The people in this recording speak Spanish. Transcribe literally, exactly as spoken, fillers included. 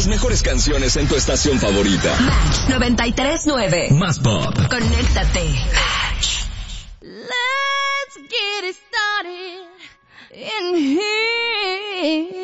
Las mejores canciones en tu estación favorita. Match noventa y tres punto nueve. Más pop. Conéctate. Match. Let's get it started in here.